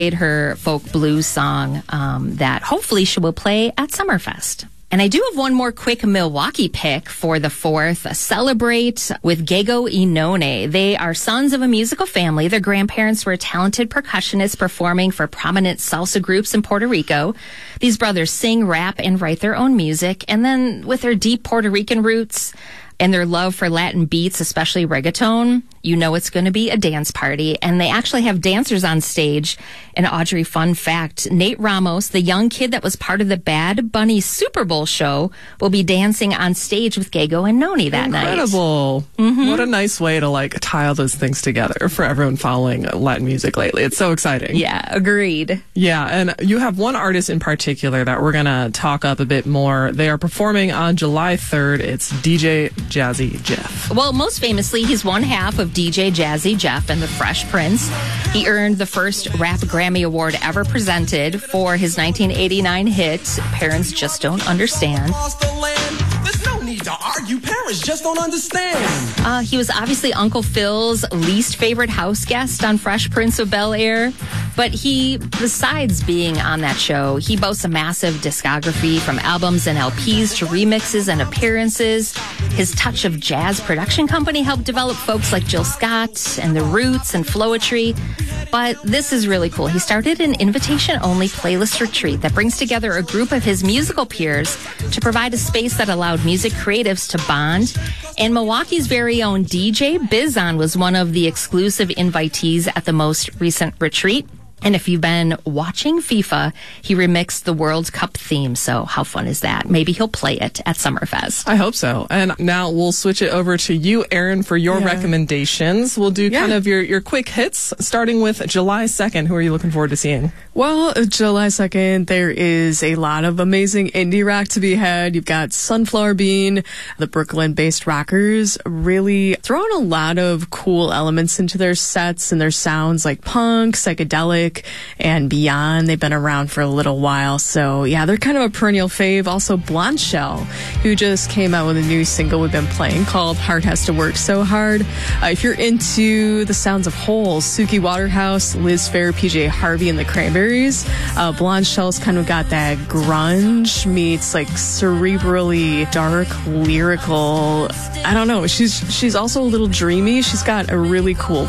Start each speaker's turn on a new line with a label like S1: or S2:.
S1: her folk blues song that hopefully she will play at Summerfest. And I do have one more quick Milwaukee pick for the 4th. Celebrate with Gego Inone. They are sons of a musical family. Their grandparents were talented percussionists performing for prominent salsa groups in Puerto Rico. These brothers sing, rap, and write their own music. And then with their deep Puerto Rican roots and their love for Latin beats, especially reggaeton, you know it's going to be a dance party. And they actually have dancers on stage. And Audrey, fun fact, Nate Ramos, the young kid that was part of the Bad Bunny Super Bowl show, will be dancing on stage with Gego and Noni that night.
S2: Incredible. What a nice way to tie all those things together for everyone following Latin music lately. It's so exciting.
S1: Yeah, agreed.
S2: Yeah, and you have one artist in particular that we're going to talk up a bit more. They are performing on July 3rd. It's DJ Jazzy Jeff.
S1: Well, most famously, he's one half of DJ Jazzy Jeff and the Fresh Prince. He earned the first Rap Grammy Award ever presented for his 1989 hit, Parents Just Don't Understand.
S3: There's no need to argue. Parents just don't understand.
S1: He was obviously Uncle Phil's least favorite house guest on Fresh Prince of Bel-Air. But he, besides being on that show, he boasts a massive discography from albums and LPs to remixes and appearances. His Touch of Jazz production company helped develop folks like Jill Scott and The Roots and Floetry. But this is really cool. He started an invitation-only playlist retreat that brings together a group of his musical peers to provide a space that allowed music creatives to bond. And Milwaukee's very own DJ Bizon was one of the exclusive invitees at the most recent retreat. And if you've been watching FIFA, he remixed the World Cup theme. So how fun is that? Maybe he'll play it at Summerfest.
S2: I hope so. And now we'll switch it over to you, Erin, for your recommendations. We'll do kind of your quick hits, starting with July 2nd. Who are you looking forward to seeing?
S4: Well, July 2nd, there is a lot of amazing indie rock to be had. You've got Sunflower Bean, the Brooklyn-based rockers, really throwing a lot of cool elements into their sets and their sounds, like punk, psychedelic, and beyond. They've been around for a little while, so yeah, they're kind of a perennial fave. Also, Blonde Shell, who just came out with a new single we've been playing called Heart Has to Work So Hard. If you're into the sounds of Holes, Suki Waterhouse, Liz Phair, PJ Harvey, and the Cranberries, Blonde Shell's kind of got that grunge meets cerebrally dark, lyrical. I don't know. She's also a little dreamy. She's got a really cool